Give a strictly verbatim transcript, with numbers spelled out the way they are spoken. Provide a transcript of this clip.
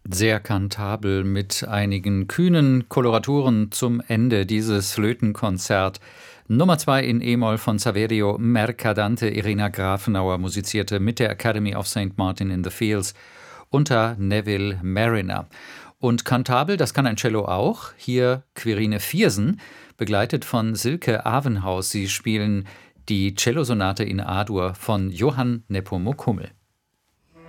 Sehr kantabel mit einigen kühnen Koloraturen zum Ende dieses Flötenkonzert. Nummer zwei in E-Moll von Saverio Mercadante. Irina Grafenauer musizierte mit der Academy of Saint Martin in the Fields unter Neville Mariner. Und kantabel, das kann ein Cello auch. Hier Quirine Viersen, begleitet von Silke Avenhaus. Sie spielen die Cellosonate in A-Dur von Johann Nepomuk Hummel.